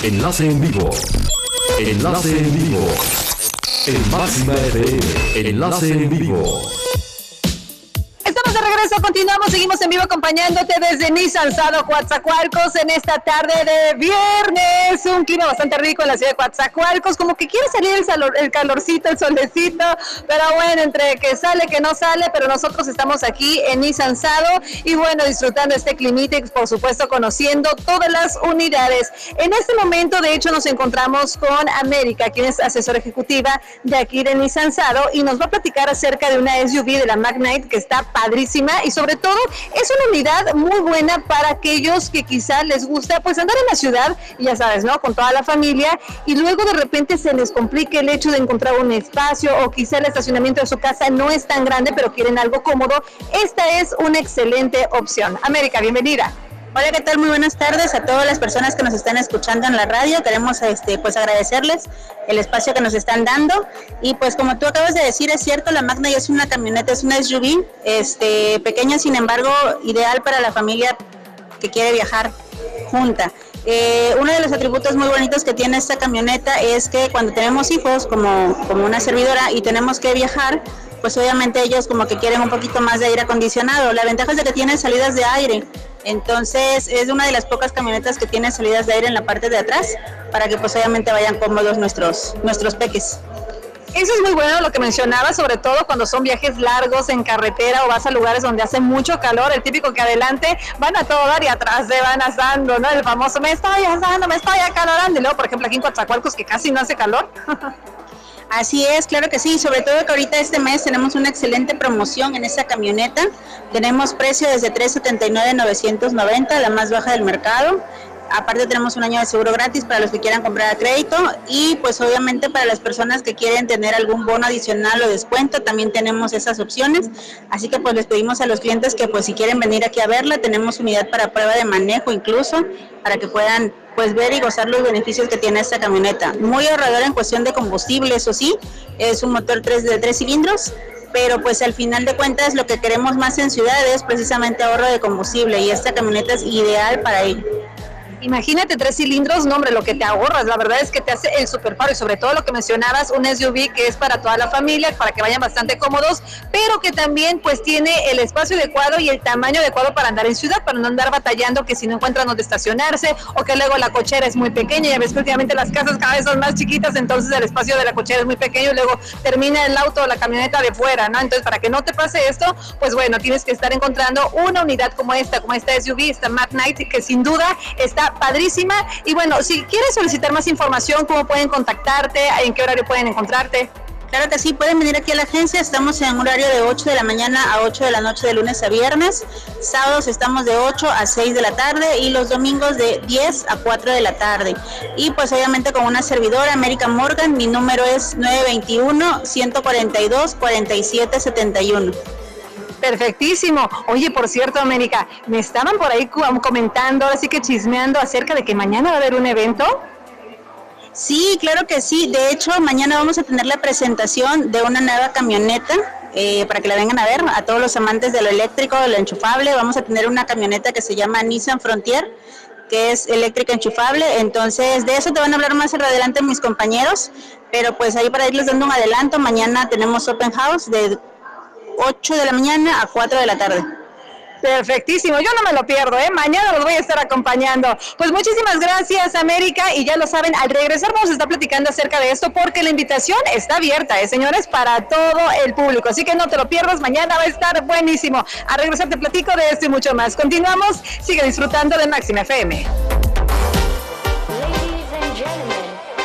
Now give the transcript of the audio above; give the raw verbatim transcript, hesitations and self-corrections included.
Enlace en vivo. Enlace en vivo. En Máxima F M. Enlace en vivo. Estamos de regreso, continuamos, seguimos en vivo acompañándote desde Nissan Sado, Coatzacoalcos, en esta tarde de viernes. Un clima bastante rico en la ciudad de Coatzacoalcos, como que quiere salir el, salor, el calorcito, el solecito, pero bueno, entre que sale, que no sale, pero nosotros estamos aquí en Nissan Sado y bueno, disfrutando este climita y por supuesto conociendo todas las unidades. En este momento, de hecho, nos encontramos con América, quien es asesora ejecutiva de aquí de Nissan Sado y nos va a platicar acerca de una S U V de la Magnite que está padrísima y sobre todo es una unidad muy buena para aquellos que quizá les gusta pues andar en la ciudad, ya sabes, ¿no? Con toda la familia y luego de repente se les complique el hecho de encontrar un espacio o quizá el estacionamiento de su casa no es tan grande pero quieren algo cómodo. Esta es una excelente opción. América, bienvenida. Hola, ¿qué tal? Muy buenas tardes a todas las personas que nos están escuchando en la radio. Queremos este, pues agradecerles el espacio que nos están dando. Y pues como tú acabas de decir, es cierto, la Magna es una camioneta, es una S U V este, pequeña, sin embargo, ideal para la familia que quiere viajar junta. Eh, uno de los atributos muy bonitos que tiene esta camioneta es que cuando tenemos hijos, como, como una servidora, y tenemos que viajar, pues obviamente ellos como que quieren un poquito más de aire acondicionado. La ventaja es de que tiene salidas de aire. Entonces es una de las pocas camionetas que tiene salidas de aire en la parte de atrás para que pues obviamente vayan cómodos nuestros, nuestros peques. Eso es muy bueno lo que mencionaba, sobre todo cuando son viajes largos en carretera o vas a lugares donde hace mucho calor, el típico que adelante van a todo dar y atrás se van asando, ¿no? El famoso me estoy asando, me estoy acalorando, y luego por ejemplo aquí en Coatzacoalcos que casi no hace calor. Así es, claro que sí, sobre todo que ahorita este mes tenemos una excelente promoción en esta camioneta. Tenemos precio desde trescientos setenta y nueve mil novecientos noventa, la más baja del mercado. Aparte tenemos un año de seguro gratis para los que quieran comprar a crédito y pues obviamente para las personas que quieren tener algún bono adicional o descuento también tenemos esas opciones. Así que pues les pedimos a los clientes que pues si quieren venir aquí a verla, tenemos unidad para prueba de manejo incluso para que puedan pues ver y gozar los beneficios que tiene esta camioneta. Muy ahorradora en cuestión de combustible, eso sí, es un motor tres de tres cilindros, pero pues al final de cuentas lo que queremos más en ciudad es precisamente ahorro de combustible y esta camioneta es ideal para ello. Imagínate tres cilindros, no hombre, lo que te ahorras, la verdad es que te hace el super paro y sobre todo lo que mencionabas, un S U V que es para toda la familia, para que vayan bastante cómodos, pero que también pues tiene el espacio adecuado y el tamaño adecuado para andar en ciudad, para no andar batallando que si no encuentran donde estacionarse o que luego la cochera es muy pequeña, ya ves que últimamente las casas cada vez son más chiquitas, entonces el espacio de la cochera es muy pequeño y luego termina el auto o la camioneta de fuera, ¿no? Entonces para que no te pase esto, pues bueno, tienes que estar encontrando una unidad como esta, como esta S U V, esta Magnite, que sin duda está padrísima. Y bueno, si quieres solicitar más información, ¿cómo pueden contactarte? ¿En qué horario pueden encontrarte? Claro que sí, pueden venir aquí a la agencia, estamos en horario de ocho de la mañana a ocho de la noche de lunes a viernes, sábados estamos de ocho a seis de la tarde y los domingos de diez a cuatro de la tarde. Y pues obviamente con una servidora, América Morgan, mi número es nueve dos uno, uno cuatro dos, cuatro siete siete uno. Perfectísimo. Oye, por cierto, América, me estaban por ahí comentando, así que chismeando acerca de que mañana va a haber un evento. Sí, claro que sí. De hecho, mañana vamos a tener la presentación de una nueva camioneta eh, para que la vengan a ver. A todos los amantes de lo eléctrico, de lo enchufable, vamos a tener una camioneta que se llama Nissan Frontier, que es eléctrica enchufable. Entonces, de eso te van a hablar más adelante mis compañeros. Pero pues ahí para irles dando un adelanto, mañana tenemos Open House de ocho de la mañana a cuatro de la tarde. Perfectísimo, yo no me lo pierdo, ¿eh? Mañana los voy a estar acompañando. Pues muchísimas gracias, América, y ya lo saben, al regresar vamos a estar platicando acerca de esto porque la invitación está abierta, ¿eh, señores? Para todo el público, así que no te lo pierdas, mañana va a estar buenísimo. A regresar te platico de esto y mucho más. Continuamos, sigue disfrutando de Máxima F M.